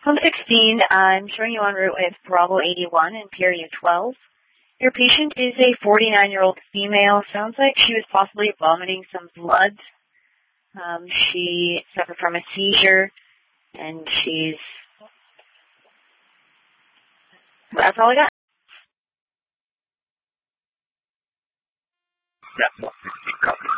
Home 16, I'm showing you en route with Bravo 81 in Period 12. Your patient is a 49-year-old female. Sounds like she was possibly vomiting some blood. She suffered from a seizure, and that's all I got.